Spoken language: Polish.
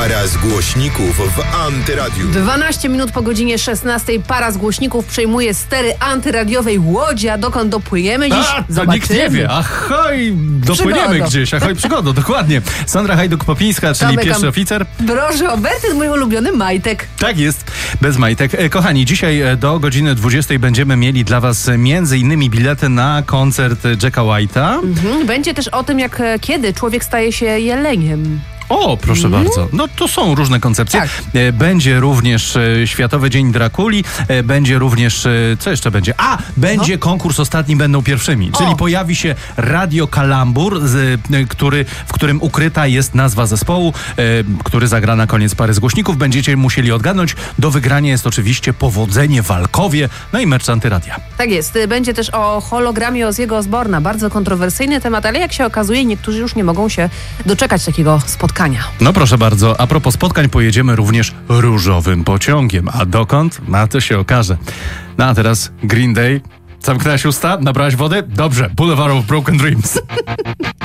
Para z głośników w Antyradiu. 12 minut po godzinie 16 para z głośników przejmuje stery antyradiowej łodzi, a dokąd dopłyniemy dziś? To Zobaczymy. nikt nie wie. Ahoj, dopłyniemy Przygodą. gdzieś. Ahoj, przygodą, dokładnie. Sandra Hajduk-Popińska, czyli Tomek pierwszy oficer. Broży Oberty, mój ulubiony majtek. Tak jest, bez majtek. Kochani, dzisiaj do godziny 20 będziemy mieli dla was między innymi bilety na koncert Jacka White'a. Będzie też o tym, kiedy człowiek staje się jeleniem. O, proszę bardzo. No to są różne koncepcje. Tak. Będzie również Światowy Dzień Drakuli. Będzie również, co jeszcze będzie? Będzie konkurs Ostatni Będą Pierwszymi. Czyli pojawi się Radio Kalambur, w którym ukryta jest nazwa zespołu, który zagra na koniec pary z głośników. Będziecie musieli odgadnąć. Do wygrania jest oczywiście Powodzenie w Alkowie, no i merch Antyradia. Tak jest. Będzie też o hologramie Ozzy'ego Osbourna. Bardzo kontrowersyjny temat, ale jak się okazuje, niektórzy już nie mogą się doczekać takiego spotkania. No proszę bardzo, a propos spotkań, pojedziemy również różowym pociągiem. A dokąd? No to się okaże. No a teraz Green Day. Zamknęłaś usta? Nabrałaś wody? Dobrze. Boulevard of Broken Dreams.